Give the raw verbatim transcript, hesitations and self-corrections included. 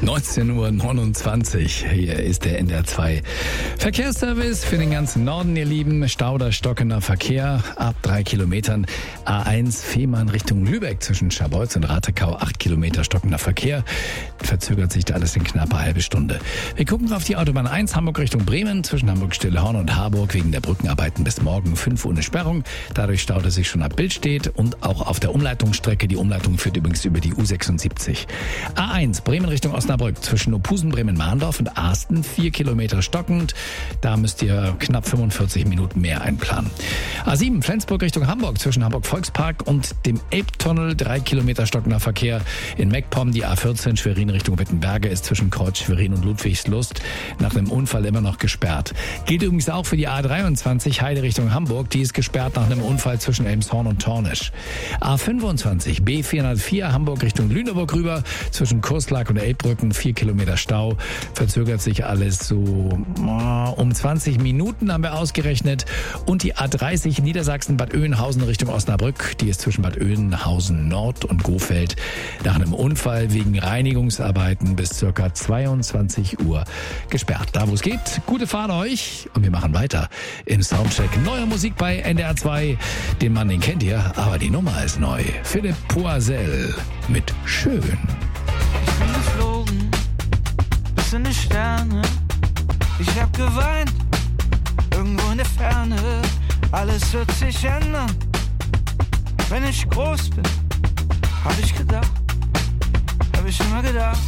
neunzehn Uhr neunundzwanzig. Hier ist der N D R zwei Verkehrsservice für den ganzen Norden, ihr Lieben. Stauder, stockender Verkehr ab drei Kilometern. A eins Fehmarn Richtung Lübeck zwischen Scharbeutz und Ratekau. acht Kilometer stockender Verkehr. Verzögert sich da alles in knapp eine halbe Stunde. Wir gucken auf die Autobahn eins Hamburg Richtung Bremen zwischen Hamburg-Stillhorn und Harburg wegen der Brückenarbeiten bis morgen fünf Uhr eine Sperrung. Dadurch staut es sich schon ab Billstedt und auch auf der Umleitungsstrecke. Die Umleitung führt übrigens über die U sechsundsiebzig. A eins Bremen Richtung Osnabrück zwischen Opusen, Bremen-Mahndorf und Arsten, vier Kilometer stockend. Da müsst ihr knapp fünfundvierzig Minuten mehr einplanen. A sieben Flensburg Richtung Hamburg zwischen Hamburg-Volkspark und dem Elbtunnel, drei Kilometer stockender Verkehr. In Meckpomm die A vierzehn Schwerin Richtung Wittenberge ist zwischen Kreuz Schwerin und Ludwigslust nach einem Unfall immer noch gesperrt. Gilt übrigens auch für die A dreiundzwanzig Heide Richtung Hamburg. Die ist gesperrt nach einem Unfall zwischen Elmshorn und Tornisch. A fünfundzwanzig B vierhundertvier Hamburg Richtung Lüneburg rüber zwischen Kurslag und Elbbrücken, vier Kilometer Stau. Verzögert sich alles so um zwanzig Minuten, haben wir ausgerechnet. Und die A dreißig Niedersachsen Bad Oeynhausen Richtung Osnabrück. Die ist zwischen Bad Oeynhausen Nord und Gohfeld nach einem Unfall wegen Reinigungsarbeiten bis circa zweiundzwanzig Uhr gesperrt. Da wo es geht, gute Fahrt euch. Und wir machen weiter im Soundcheck. Neue Musik bei N D R zwei. Den Mann, den kennt ihr, aber die Nummer ist neu. Philipp Poisel mit Schön. Ich bin geflogen, bis in die Sterne. Ich hab geweint, irgendwo in der Ferne. Alles wird sich ändern, wenn ich groß bin. Hab ich gedacht, hab ich immer gedacht.